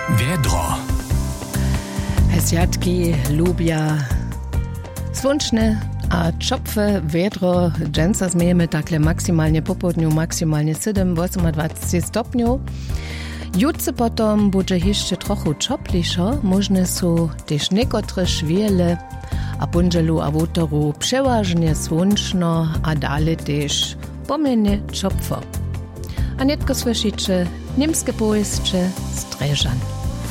Vedro. Hesjatki, lubja, słoneczne, a czopfe, vedro, dżęca zmiejemy takle maksymalnie po południu, maksymalnie 7-28 stopniów. Jutce potom bude jeszcze trochę czoplišo, możne są też niektóre szwiele, a punżelu a wutoru przeważnie słoneczno, a dalej też pomiennie czopfo. A netko słyszycie niemskie powieście z Dreżan.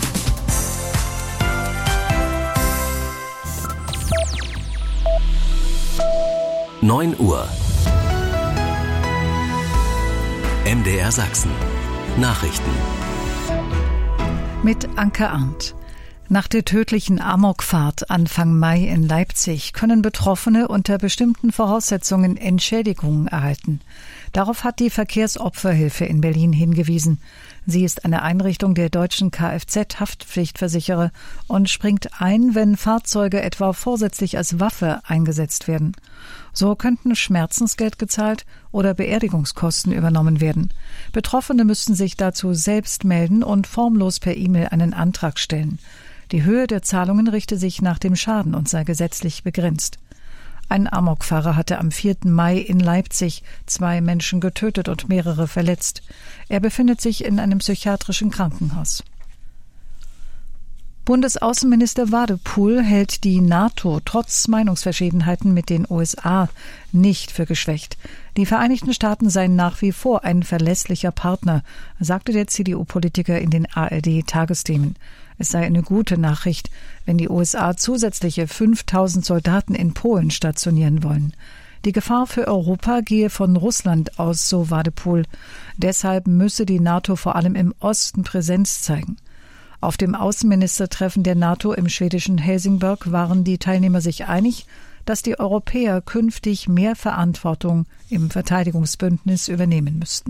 Uhr. MDR Sachsen. Nachrichten. Mit Anke Arndt. Nach der tödlichen Amokfahrt Anfang Mai in Leipzig können Betroffene unter bestimmten Voraussetzungen Entschädigungen erhalten. Darauf hat die Verkehrsopferhilfe in Berlin hingewiesen. Sie ist eine Einrichtung der deutschen Kfz-Haftpflichtversicherer und springt ein, wenn Fahrzeuge etwa vorsätzlich als Waffe eingesetzt werden. So könnten Schmerzensgeld gezahlt oder Beerdigungskosten übernommen werden. Betroffene müssten sich dazu selbst melden und formlos per E-Mail einen Antrag stellen. Die Höhe der Zahlungen richte sich nach dem Schaden und sei gesetzlich begrenzt. Ein Amokfahrer hatte am 4. Mai in Leipzig 2 Menschen getötet und mehrere verletzt. Er befindet sich in einem psychiatrischen Krankenhaus. Bundesaußenminister Wadephul hält die NATO trotz Meinungsverschiedenheiten mit den USA nicht für geschwächt. Die Vereinigten Staaten seien nach wie vor ein verlässlicher Partner, sagte der CDU-Politiker in den ARD-Tagesthemen. Es sei eine gute Nachricht, wenn die USA zusätzliche 5.000 Soldaten in Polen stationieren wollen. Die Gefahr für Europa gehe von Russland aus, so Wadephul. Deshalb müsse die NATO vor allem im Osten Präsenz zeigen. Auf dem Außenministertreffen der NATO im schwedischen Helsingborg waren die Teilnehmer sich einig, dass die Europäer künftig mehr Verantwortung im Verteidigungsbündnis übernehmen müssten.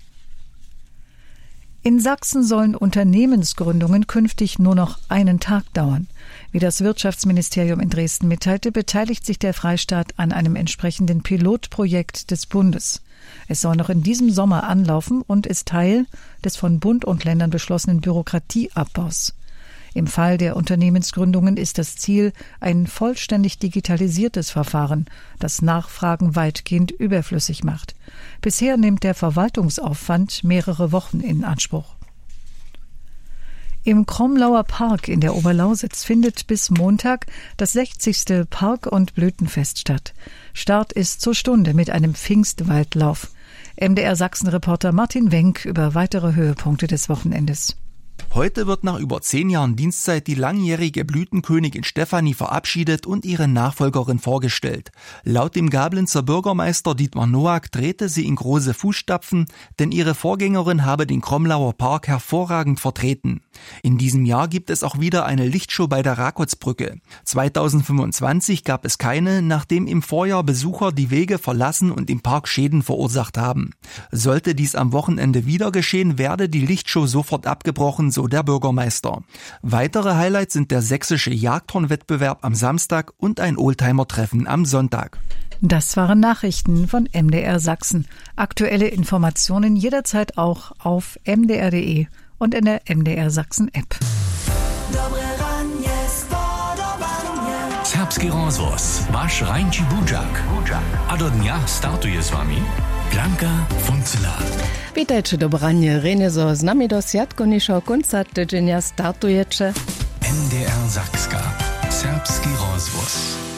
In Sachsen sollen Unternehmensgründungen künftig nur noch einen Tag dauern. Wie das Wirtschaftsministerium in Dresden mitteilte, beteiligt sich der Freistaat an einem entsprechenden Pilotprojekt des Bundes. Es soll noch in diesem Sommer anlaufen und ist Teil des von Bund und Ländern beschlossenen Bürokratieabbaus. Im Fall der Unternehmensgründungen ist das Ziel ein vollständig digitalisiertes Verfahren, das Nachfragen weitgehend überflüssig macht. Bisher nimmt der Verwaltungsaufwand mehrere Wochen in Anspruch. Im Kromlauer Park in der Oberlausitz findet bis Montag das 60. Park- und Blütenfest statt. Start ist zur Stunde mit einem Pfingstwaldlauf. MDR Sachsen-Reporter Martin Wenck über weitere Höhepunkte des Wochenendes. Heute wird nach über 10 Jahren Dienstzeit die langjährige Blütenkönigin Stefanie verabschiedet und ihre Nachfolgerin vorgestellt. Laut dem Gablenzer Bürgermeister Dietmar Noack drehte sie in große Fußstapfen, denn ihre Vorgängerin habe den Kromlauer Park hervorragend vertreten. In diesem Jahr gibt es auch wieder eine Lichtshow bei der Rakotsbrücke. 2025 gab es keine, nachdem im Vorjahr Besucher die Wege verlassen und im Park Schäden verursacht haben. Sollte dies am Wochenende wieder geschehen, werde die Lichtshow sofort abgebrochen, so der Bürgermeister. Weitere Highlights sind der sächsische Jagdhornwettbewerb am Samstag und ein Oldtimer-Treffen am Sonntag. Das waren Nachrichten von MDR Sachsen. Aktuelle Informationen jederzeit auch auf mdr.de und in der MDR Sachsen App. Serbski rozvoz, vaš Rajnči Budžak. A do dňa startuje s vami Blanka Funcela. Witajcie dobranie, Renezo z nami do Sjatkonisza końca tydzienia startujecie MDR Sakska. Serbski rozvoz.